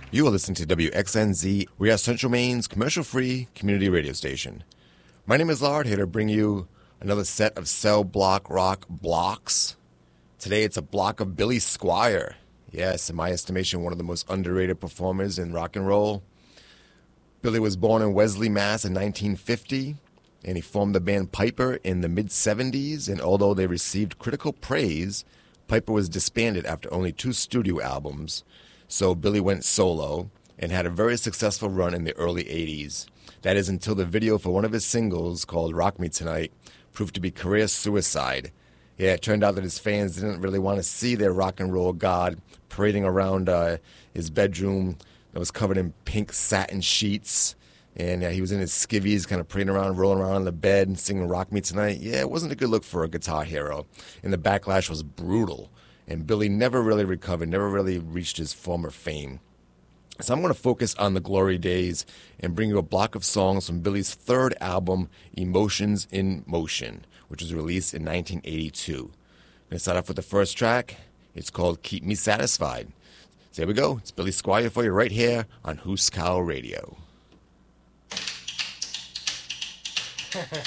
You are listening to WXNZ. We are Central Maine's commercial-free community radio station. My name is Lard, here to bring you another set of cell block rock blocks. Today it's a block of Billy Squier. Yes, in my estimation, one of the most underrated performers in rock and roll. Billy was born in Wesley, Mass. in 1950, and he formed the band Piper in the mid-'70s, and although they received critical praise, Piper was disbanded after only 2 studio albums. So Billy went solo and had a very successful run in the early 80s. That is until the video for one of his singles, called Rock Me Tonight, proved to be career suicide. Yeah, it turned out that his fans didn't really want to see their rock and roll god parading around his bedroom that was covered in pink satin sheets. And he was in his skivvies, kind of parading around, rolling around on the bed and singing Rock Me Tonight. Yeah, it wasn't a good look for a guitar hero. And the backlash was brutal. And Billy never really recovered, never really reached his former fame. So I'm going to focus on the glory days and bring you a block of songs from Billy's third album, Emotions in Motion, which was released in 1982. I'm going to start off with the first track. It's called Keep Me Satisfied. So here we go. It's Billy Squier for you right here on Hooskow Radio.